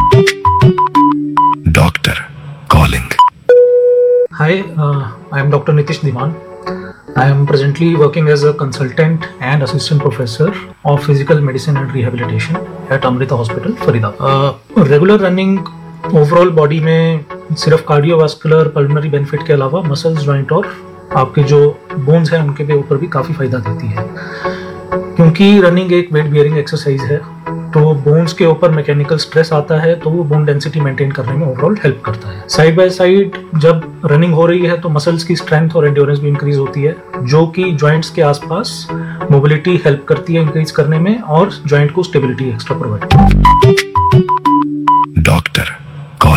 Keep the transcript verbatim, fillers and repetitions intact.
Doctor calling. Hi, uh, I am Doctor Nitish Diwan. I am presently working as a consultant and assistant professor of physical medicine and rehabilitation at Amrita Hospital, Faridabad. Uh, regular running overall body में सिर्फ cardiovascular pulmonary benefit के अलावा muscles, joint और आपके जो bones हैं उनके ऊपर भी काफ़ी फायदा देती है, क्योंकि रनिंग एक वेट बियरिंग एक्सरसाइज है। तो बोन्स के ऊपर मैकेनिकल स्ट्रेस आता है तो वो बोन डेंसिटी मेंटेन करने में ओवरऑल हेल्प करता है। साइड बाय साइड जब रनिंग हो रही है तो मसल्स की स्ट्रेंथ और एंड्योरेंस भी इंक्रीज होती है, जो कि जॉइंट्स के आसपास मोबिलिटी हेल्प करती है इंक्रीज करने में और जॉइंट को स्टेबिलिटी एक्स्ट्रा प्रोवाइड करती है। डॉक्टर